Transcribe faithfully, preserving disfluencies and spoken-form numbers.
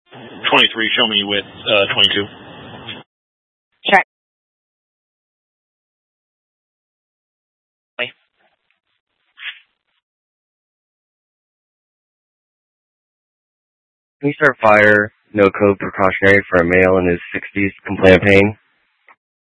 twenty-three, show me with uh, twenty-two. Check. Can you start fire, no code precautionary for a male in his sixties, complain of pain?